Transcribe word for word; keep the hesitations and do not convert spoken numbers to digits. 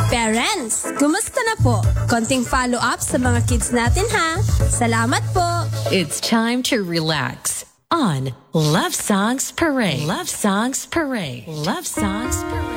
Parents, kumusta na po? Konting follow-up sa mga kids natin ha. Salamat po. It's time to relax on Love Songs Parade. Love Songs Parade. Love Songs Parade.